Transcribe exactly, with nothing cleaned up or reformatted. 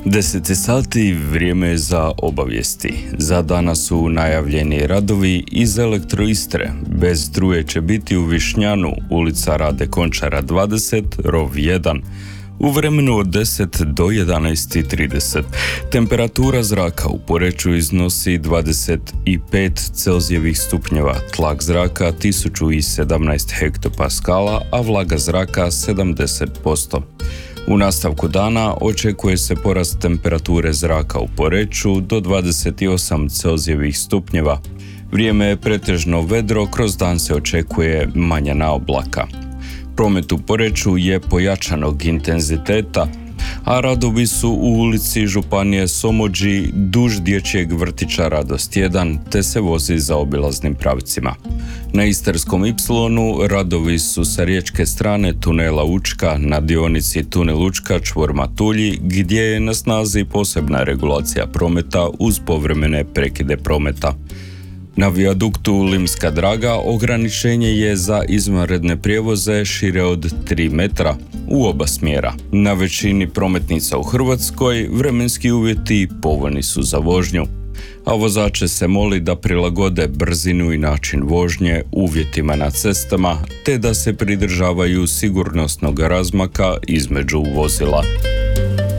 deset sati, vrijeme je za obavijesti. Za danas su najavljeni radovi iz Elektroistre. Bez struje će biti u Višnjanu, ulica Rade Končara dvadeset, rov jedan. U vremenu od deset do jedanaest i trideset. Temperatura zraka u Poreču iznosi dvadeset pet Celzijevih stupnjeva, tlak zraka tisuću sedamnaest hektopaskala, a vlaga zraka sedamdeset posto. U nastavku dana očekuje se porast temperature zraka u Poreču do dvadeset osam Celzijevih stupnjeva. Vrijeme je pretežno vedro, kroz dan se očekuje manja naoblaka. Promet u Poreču je pojačanog intenziteta, a radovi su u ulici Županije Somođi duž dječjeg vrtića Radost jedan, te se vozi za obilaznim pravcima. Na Istarskom ipsilonu radovi su sa riječke strane tunela Učka na dionici tunel Učka čvor Matulji, gdje je na snazi posebna regulacija prometa uz povremene prekide prometa. Na vijaduktu Limska Draga ograničenje je za izvanredne prijevoze šire od tri metra u oba smjera. Na većini prometnica u Hrvatskoj vremenski uvjeti povoljni su za vožnju, a vozače se moli da prilagode brzinu i način vožnje uvjetima na cestama, te da se pridržavaju sigurnosnog razmaka između vozila.